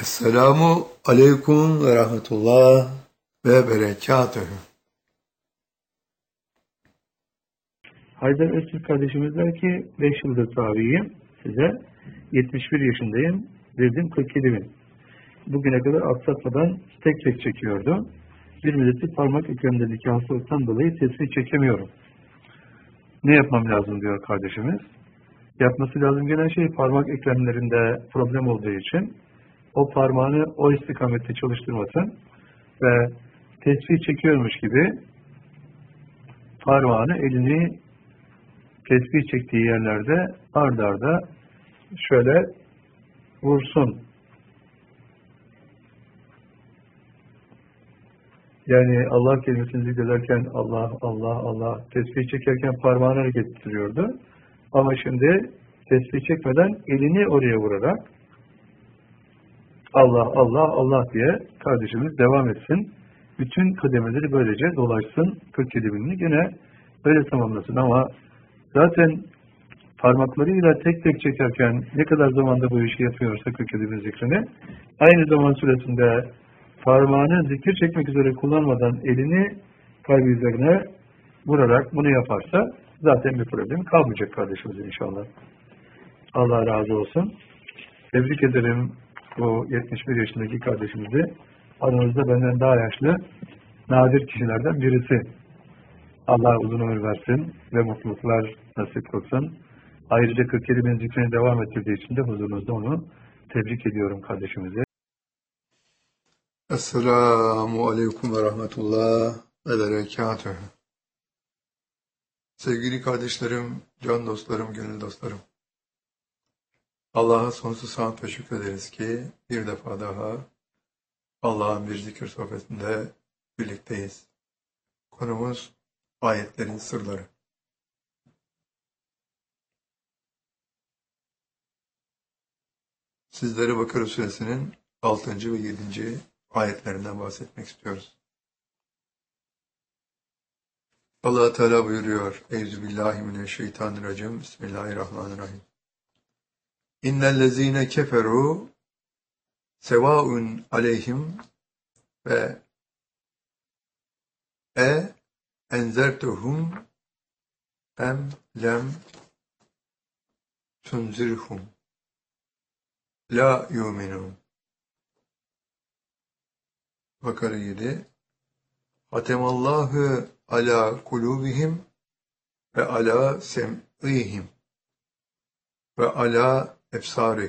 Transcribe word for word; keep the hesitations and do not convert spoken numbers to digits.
Esselamu aleyküm ve rahmetullah ve berekatühü. Haydar Öztürk kardeşimiz der ki beş yıldır tabiyim size, yetmiş bir yaşındayım, verdim kırk yedi bin. Bugüne kadar aksatmadan tek tek çekiyordu. Bir müddettir parmak eklemlerindeki hastalıktan dolayı tesbih çekemiyorum. Ne yapmam lazım diyor kardeşimiz. Yapması lazım gelen şey, parmak eklemlerinde problem olduğu için o parmağını o istikamette çalıştırmasın ve tesbih çekiyormuş gibi parmağını, elini tesbih çektiği yerlerde ard arda şöyle vursun. Yani Allah kelimesini zikrederken Allah, Allah, Allah, tesbih çekerken parmağını hareket ettiriyordu. Ama şimdi tesbih çekmeden elini oraya vurarak Allah, Allah, Allah diye kardeşimiz devam etsin. Bütün kademeleri böylece dolaşsın. kırk yedi binini gene böyle tamamlasın. Ama zaten parmaklarıyla tek tek çekerken ne kadar zamanda bu işi yapıyorsa kırk yedi bin zikrini, aynı zaman süresinde parmağını zikir çekmek üzere kullanmadan elini kalbi üzerine vurarak bunu yaparsa zaten bir problem kalmayacak kardeşimizin inşallah. Allah razı olsun. Tebrik ederim bu yetmiş bir yaşındaki kardeşimizi. Aranızda benden daha yaşlı nadir kişilerden birisi. Allah uzun ömür versin ve mutluluklar nasip kılsın. Ayrıca kırk yedi bin zikrini devam ettirdiği için de huzurunuzda onu tebrik ediyorum kardeşimize. Esselamu aleyküm ve rahmetullah ve berekatühü. Sevgili kardeşlerim, can dostlarım, gönül dostlarım. Allah'a sonsuz hamd ve şükrederiz ki bir defa daha Allah'ın bir zikir sohbetinde birlikteyiz. Konumuz ayetlerin sırları. Sizlere Bakara suresinin altıncı ve yedinci ayetlerinden bahsetmek istiyoruz. Allah Teala buyuruyor: Euzubillahimineşşeytanirracim. Bismillahirrahmanirrahim. İnnellezîne keferû sevâun aleyhim ve e enzertuhum em lem tunzirhum la yu'minun. Bakara yedi. Hatemallahu ala kulubihim ve ala sem'ihim ve ala efsarihim.